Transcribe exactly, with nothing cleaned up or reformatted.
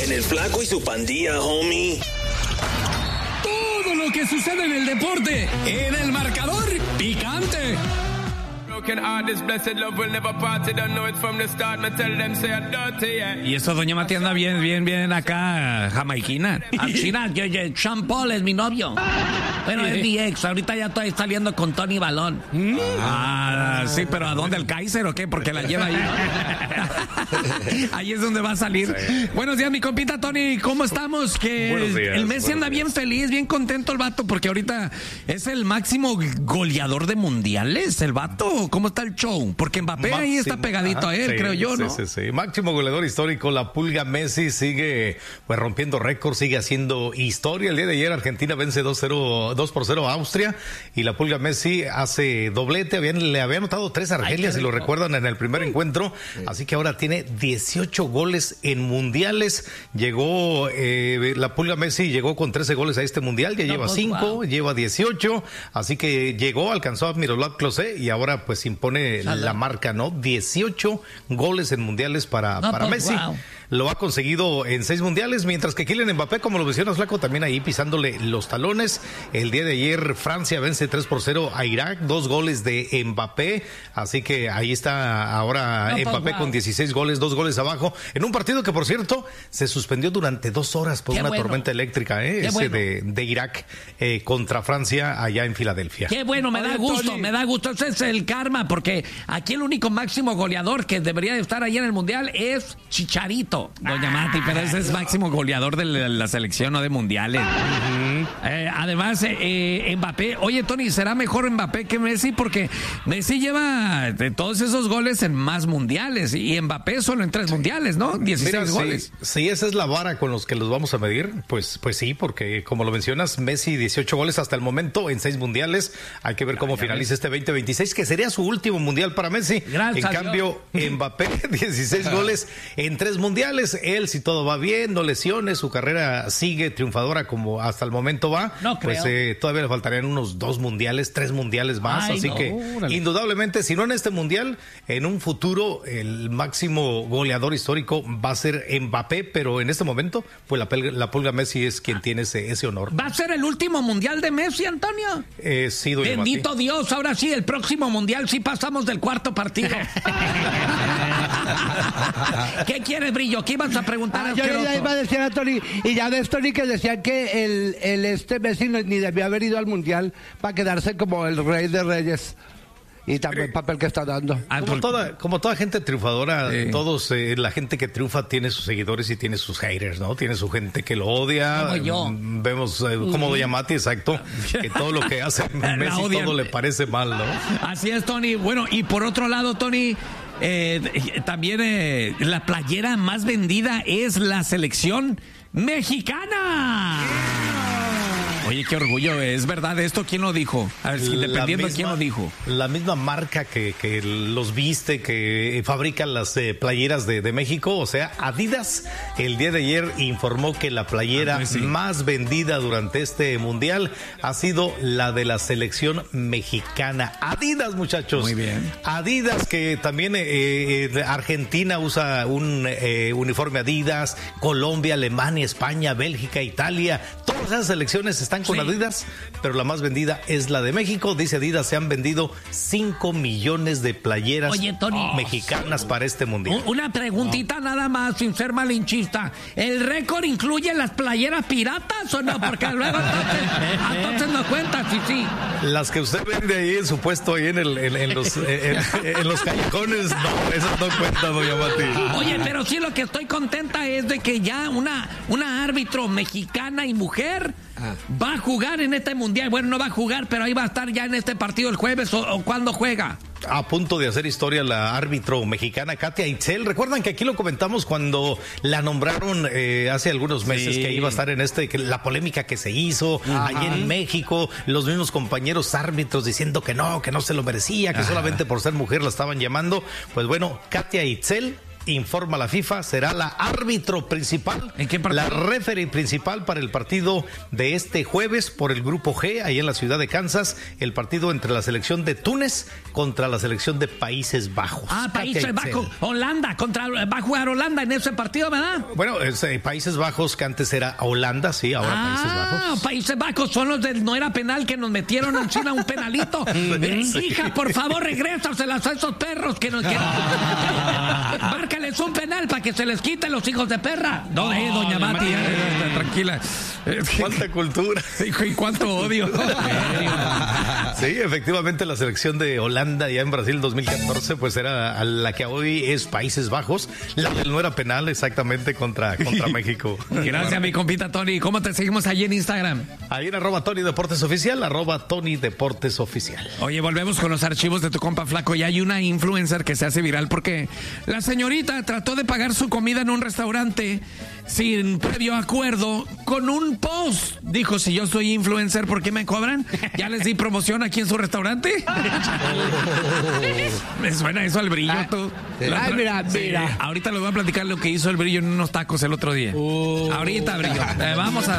En el Flaco y su pandilla, homie. Todo lo que sucede en el deporte, en el marcador picante. Y eso, doña Mati, anda bien, bien, bien acá, jamaiquina. China, Sean Paul es mi novio. Bueno, es mi ex, ahorita ya estoy saliendo con Tony Balón. Ah, sí, pero ¿a dónde? ¿El Kaiser o qué? Porque la lleva ahí. Ahí es donde va a salir. Sí. Buenos días, mi compita Tony, ¿cómo estamos? Que días, el Messi anda días. bien feliz, bien contento el vato, porque ahorita es el máximo goleador de mundiales, el vato. ¿Cómo está el show? Porque Mbappé máximo, ahí está pegadito ajá, a él, sí, creo yo, ¿no? Sí, sí, sí. Máximo goleador histórico, la Pulga Messi sigue pues rompiendo récords, sigue haciendo historia. El día de ayer Argentina vence dos por cero a Austria y la Pulga Messi hace doblete. Habían, le había anotado tres a Argelia, si lo recuerdan, en el primer encuentro. Sí. Así que ahora tiene dieciocho goles en mundiales. Llegó, eh, la Pulga Messi llegó con trece goles a este mundial, ya no, lleva cinco, wow. lleva dieciocho. Así que llegó, alcanzó a Miroslav Klose y ahora pues impone Salud. la marca, ¿no? dieciocho goles en mundiales para, no, para pues, Messi. Wow. Lo ha conseguido en seis mundiales, mientras que Kylian Mbappé, como lo mencionas, Flaco, también ahí pisándole los talones. El día de ayer Francia vence tres por cero a Irak, dos goles de Mbappé, así que ahí está ahora no, Mbappé wow. con dieciséis goles, dos goles abajo, en un partido que, por cierto, se suspendió durante dos horas por Qué una bueno. tormenta eléctrica, ¿eh? ese bueno. de, de Irak eh, contra Francia allá en Filadelfia. Qué bueno, me da gusto, me da gusto, ese es el karma, porque aquí el único máximo goleador que debería de estar ahí en el Mundial es Chicharito. Doña Mati, pero ese es máximo goleador de la selección, no de mundiales. Uh-huh. eh, además, eh, Mbappé, oye Tony, ¿será mejor Mbappé que Messi? Porque Messi lleva de todos esos goles en más mundiales y Mbappé solo en tres mundiales, ¿no? dieciséis Mira, goles. Si, si esa es la vara con los que los vamos a medir, pues, pues sí, porque como lo mencionas, Messi dieciocho goles hasta el momento en seis mundiales. Hay que ver cómo ya, ya finaliza ves. este veinte veintiséis, que sería su último mundial para Messi. Gracias en cambio, Dios. Mbappé, dieciséis goles en tres mundiales. Él, si todo va bien, no lesiones, su carrera sigue triunfadora como hasta el momento va, no pues eh, todavía le faltarían unos dos mundiales, tres mundiales más, Ay, así no, que órale. indudablemente, si no en este mundial, en un futuro el máximo goleador histórico va a ser Mbappé, pero en este momento, pues la, la Pulga Messi es quien ah. tiene ese, ese honor. ¿Va a ser el último mundial de Messi, Antonio? Eh, sí, doña Bendito Mati. Dios, ahora sí, el próximo mundial sí pasamos del cuarto partido. ¿Qué quieres, Brillo? ¿Qué ibas a preguntar? Ah, yo ya iba a decir a Tony, y ya ves, Tony, que decían que el, el este Messi ni debió haber ido al Mundial para quedarse como el rey de reyes. Y también el papel que está dando. Como toda, como toda gente triunfadora, sí. todos, eh, la gente que triunfa tiene sus seguidores y tiene sus haters, ¿no? Tiene su gente que lo odia. Como yo. Vemos eh, como Doña Mati, exacto, que todo lo que hace Messi todo le parece mal, ¿no? Así es, Tony. Bueno, y por otro lado, Tony, eh, también eh, la playera más vendida es la selección mexicana. Oye, qué orgullo, ¿es verdad esto? ¿Quién lo dijo? A ver, dependiendo de quién lo dijo. La misma marca que, que los viste, que fabrica las eh, playeras de, de México, o sea, Adidas, el día de ayer informó que la playera ah, sí. más vendida durante este mundial ha sido la de la selección mexicana. Adidas, muchachos. Muy bien. Adidas, que también eh, eh, Argentina usa un eh, uniforme Adidas, Colombia, Alemania, España, Bélgica, Italia, todas esas selecciones están con sí. Adidas, pero la más vendida es la de México. Dice Adidas, se han vendido cinco millones de playeras Oye, Tony, mexicanas oh, para este mundial. Una preguntita oh. nada más, sin ser malinchista. ¿El récord incluye las playeras piratas o no? Porque luego entonces, entonces no cuenta, sí, sí. Las que usted vende ahí en su puesto, ahí en, el, en, en, los, en, en los callejones, no, esas no cuentan, doña Mati. Oye, pero sí lo que estoy contenta es de que ya una, una árbitro mexicana y mujer ah. va a jugar en este mundial. Bueno, no va a jugar, pero ahí va a estar ya en este partido el jueves o, o cuando juega. A punto de hacer historia la árbitro mexicana Katia Itzel. Recuerdan que aquí lo comentamos cuando la nombraron eh, hace algunos meses, sí. que iba a estar en este, que la polémica que se hizo Ajá. allí en México, los mismos compañeros árbitros diciendo que no, que no se lo merecía, que Ajá. solamente por ser mujer la estaban llamando. Pues bueno, Katia Itzel informa la FIFA, será la árbitro principal, ¿en qué partido? La referee principal para el partido de este jueves por el grupo G, ahí en la ciudad de Kansas, el partido entre la selección de Túnez contra la selección de Países Bajos. Ah, Países Bajos, Holanda, contra, va a jugar Holanda en ese partido, ¿verdad? Bueno, es, eh, Países Bajos, que antes era Holanda, sí, ahora ah, Países Bajos. Países Bajos son los del no era penal que nos metieron en China un penalito. Eh, hija, por favor, regrésaselas a esos perros que nos quieren. Márcales un penal para que se les quiten los hijos de perra. No, eh, doña Mati, ya, ya, ya, tranquila. Cuánta cultura. Y cuánto odio. Sí, efectivamente la selección de Holanda ya en Brasil dos mil catorce pues era la que hoy es Países Bajos, la del no era penal exactamente contra, contra México. Gracias, bueno, mi compita Tony. ¿Cómo te seguimos allí en Instagram? Ahí en arroba Tony Deportes Oficial, arroba Tony Deportes Oficial. Oye, volvemos con los archivos de tu compa Flaco. Y hay una influencer que se hace viral porque la señorita trató de pagar su comida en un restaurante sin previo acuerdo con un post. Dijo, si yo soy influencer, ¿por qué me cobran? ¿Ya les di promoción aquí en su restaurante? Me suena eso al Brillo, tú. Ay, mira, mira. Sí, ahorita les voy a platicar lo que hizo el Brillo en unos tacos el otro día. Uh. Ahorita, Brillo. Eh, vamos a